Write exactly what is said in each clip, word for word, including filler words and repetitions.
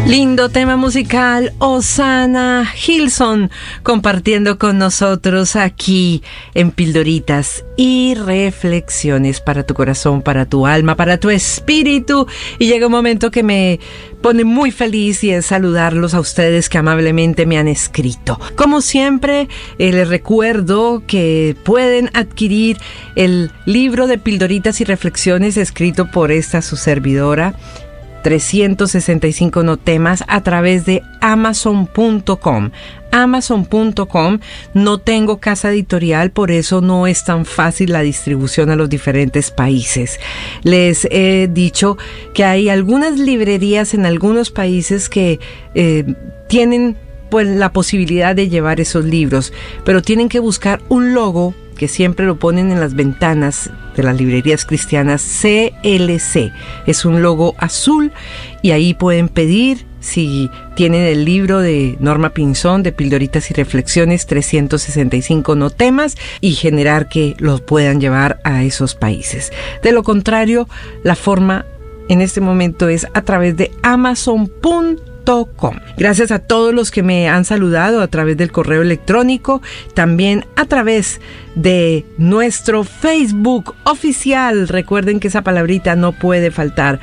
Lindo tema musical, Osana Hilson, compartiendo con nosotros aquí en Pildoritas y Reflexiones para tu corazón, para tu alma, para tu espíritu. Y llega un momento que me pone muy feliz y es saludarlos a ustedes que amablemente me han escrito. Como siempre, eh, les recuerdo que pueden adquirir el libro de Pildoritas y Reflexiones escrito por esta su servidora, trescientos sesenta y cinco no temas, a través de amazon punto com. amazon punto com. No tengo casa editorial, por eso no es tan fácil la distribución a los diferentes países. Les he dicho que hay algunas librerías en algunos países que eh, tienen pues la posibilidad de llevar esos libros, pero tienen que buscar un logo que siempre lo ponen en las ventanas de las librerías cristianas, C L C. Es un logo azul y ahí pueden pedir, si tienen el libro de Norma Pinzón de Pildoritas y Reflexiones, trescientos sesenta y cinco no temas, y generar que los puedan llevar a esos países. De lo contrario, la forma en este momento es a través de amazon punto com. Gracias a todos los que me han saludado a través del correo electrónico, también a través de nuestro Facebook oficial. Recuerden que esa palabrita no puede faltar,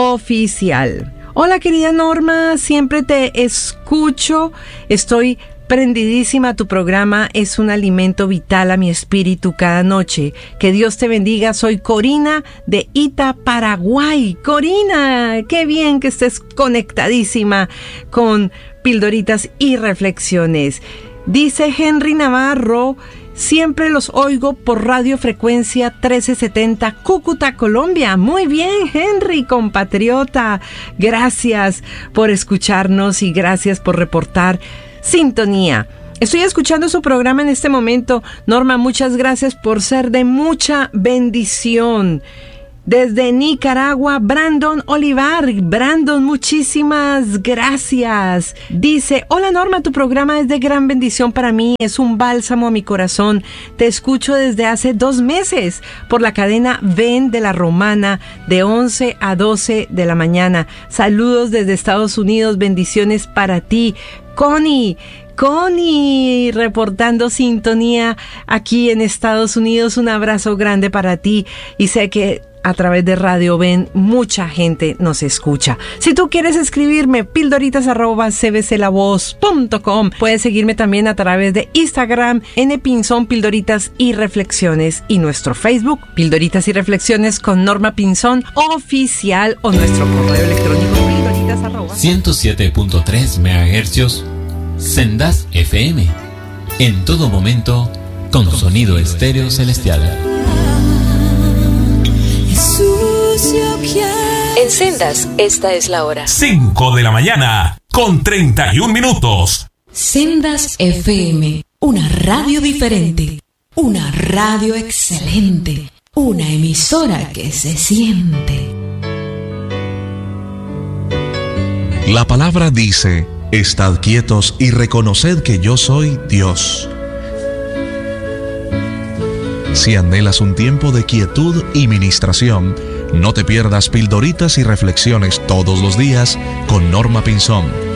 oficial. Hola querida Norma, siempre te escucho, estoy prendidísima a tu programa, es un alimento vital a mi espíritu cada noche. Que Dios te bendiga. Soy Corina de Ita, Paraguay. Corina, qué bien que estés conectadísima con Pildoritas y Reflexiones. Dice Henry Navarro, siempre los oigo por Radio Frecuencia trece setenta, Cúcuta, Colombia. Muy bien, Henry, compatriota. Gracias por escucharnos y gracias por reportar sintonía. Estoy escuchando su programa en este momento. Norma, muchas gracias por ser de mucha bendición. Desde Nicaragua, Brandon Olivar. Brandon, muchísimas gracias. Dice, hola Norma, tu programa es de gran bendición para mí, es un bálsamo a mi corazón. Te escucho desde hace dos meses por la cadena Ven de la Romana de once a doce de la mañana. Saludos desde Estados Unidos, bendiciones para ti. Connie, Connie, reportando sintonía aquí en Estados Unidos. Un abrazo grande para ti y sé que a través de Radio Ven mucha gente nos escucha. Si tú quieres escribirme, pildoritas arroba c b c la voz punto com. Puedes seguirme también a través de Instagram, npinzón, Pildoritas y Reflexiones, y nuestro Facebook, Pildoritas y Reflexiones con Norma Pinzón oficial, o nuestro correo electrónico, pildoritas arroba ciento siete punto tres megahercios, Sendas F M. En todo momento, con sonido estéreo celestial. En Sendas, esta es la hora. cinco de la mañana, con treinta y un minutos. Sendas F M, una radio diferente, una radio excelente, una emisora que se siente. La palabra dice, estad quietos y reconoced que yo soy Dios. Si anhelas un tiempo de quietud y ministración, no te pierdas Pildoritas y Reflexiones todos los días con Norma Pinzón.